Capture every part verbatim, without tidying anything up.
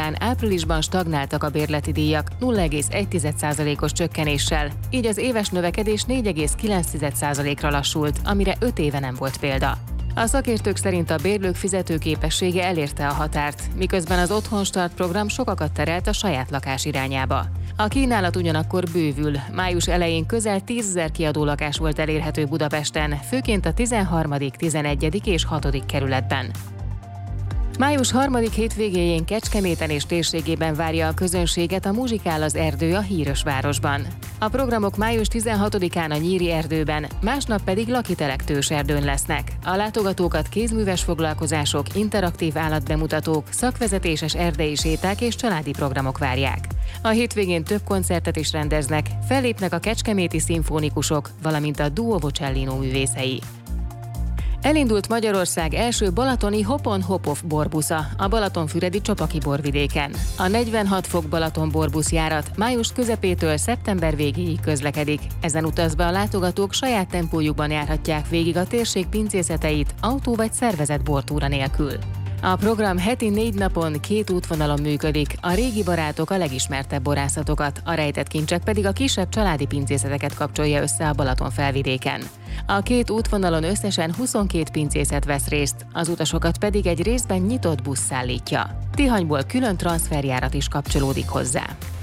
után áprilisban stagnáltak a bérleti díjak nulla egész egy százalékos csökkenéssel, így az éves növekedés négy egész kilenc százalékra lassult, amire öt éve nem volt példa. A szakértők szerint a bérlők fizetőképessége elérte a határt, miközben az Otthonstart program sokakat terelt a saját lakás irányába. A kínálat ugyanakkor bővül. Május elején közel tízezer kiadó lakás volt elérhető Budapesten, főként a tizenharmadik, tizenegyedik és hatodik kerületben. Május harmadik hétvégéjén Kecskeméten és térségében várja a közönséget a Muzsikál az erdő a híres városban. A programok május tizenhatodikán a Nyíri erdőben, másnap pedig Lakitelek Tőserdőn lesznek. A látogatókat kézműves foglalkozások, interaktív állatbemutatók, szakvezetéses erdei séták és családi programok várják. A hétvégén több koncertet is rendeznek, fellépnek a kecskeméti szimfonikusok, valamint a Duo Vocellino művészei. Elindult Magyarország első balatoni Hop-on-Hop-off borbusza a Balatonfüredi Csopaki borvidéken. A negyvenhat fok Balaton borbusz járat május közepétől szeptember végéig közlekedik. Ezen utazva a látogatók saját tempójukban járhatják végig a térség pincészeteit autó vagy szervezett bortúra nélkül. A program heti négy napon két útvonalon működik, a régi barátok a legismertebb borászatokat, a rejtett kincsek pedig a kisebb családi pincészeteket kapcsolja össze a Balaton felvidéken. A két útvonalon összesen huszonkét pincészet vesz részt, az utasokat pedig egy részben nyitott busz szállítja. Tihanyból külön transzferjárat is kapcsolódik hozzá.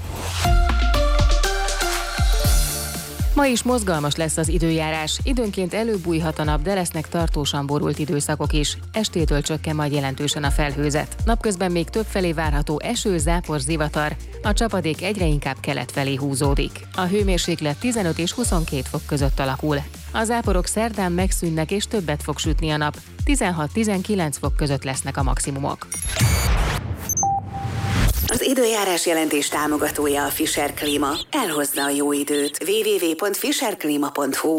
Ma is mozgalmas lesz az időjárás, időnként előbújhat a nap, de lesznek tartósan borult időszakok is. Estétől csökken majd jelentősen a felhőzet. Napközben még többfelé várható eső, zápor, zivatar, a csapadék egyre inkább kelet felé húzódik. A hőmérséklet tizenöt és huszonkét fok között alakul. A záporok szerdán megszűnnek és többet fog sütni a nap, tizenhat-tizenkilenc fok között lesznek a maximumok. Az időjárás jelentés támogatója a Fischer Klima. Elhozza a jó időt. double-u double-u double-u pont fischer klima pont hu.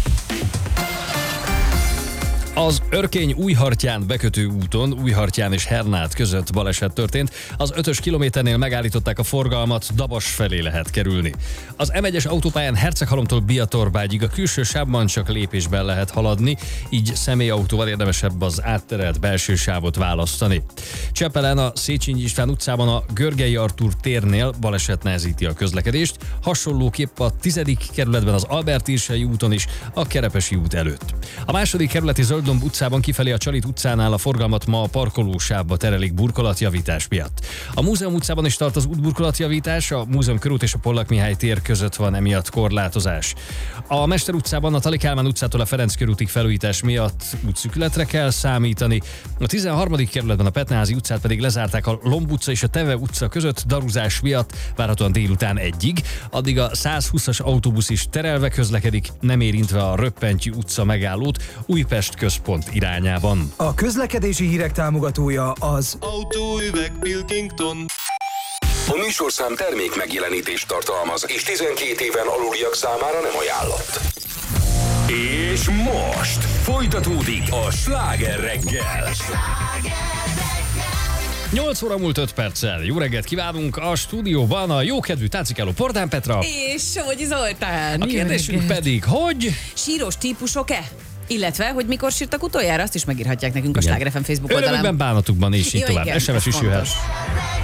Az Örkény Újhartyán bekötő úton, Újhartyán és Hernád között baleset történt. Az ötös kilométernél megállították a forgalmat, Dabas felé lehet kerülni. Az em egyes autópályán Herceghalomtól Biatorbágyig a külső sávban csak lépésben lehet haladni, így személyautóval érdemesebb az átterelt belső sávot választani. Csepelen a Széchenyi István utcában a Görgei Artúr térnél baleset nehezíti a közlekedést, hasonlóképp a tizedik kerületben az Albert Irsai úton is, a Kerepesi út előtt. A második kerületi Zölddomb utcában kifelé a Csalit utcánál a forgalmat ma a parkolósávba terelik burkolatjavítás miatt. A Múzeum utcában is tart az útburkolatjavítás, a Múzeum körút és a Pollak Mihály tér között van emiatt korlátozás. A Mester utcában a Tali Kálmán utcától a Ferenc körútig felújítás miatt útszűkületre kell számítani. A tizenharmadik kerületben a Petneházi utcát pedig lezárták a Lomb utca és a Teve utca között daruzás miatt, várhatóan délután egyig. Addig a százhúszas autóbusz is terelve közlekedik, nem érintve a Röppentyű utca megállót Újpest központ irányában. A közlekedési hírek támogatója az Autóüveg Pilkington. A műsorszám termék megjelenítést tartalmaz, és tizenkét éven aluliak számára nem ajánlott. És most folytatódik a Sláger reggel. nyolc óra múlt öt perccel. Jó reggelt kívánunk a stúdióban a jókedvű táncikáló Pordán Petra. És Somogyi Zoltán. A kérdésünk pedig, hogy... Síros típusok-e? Illetve, hogy mikor sírtak utoljára, azt is megírhatják nekünk a Igen. Sláger ef em Facebook oldalán. Örömükben, bánatukban és így Jó, tovább. igen, es em es is jöhet.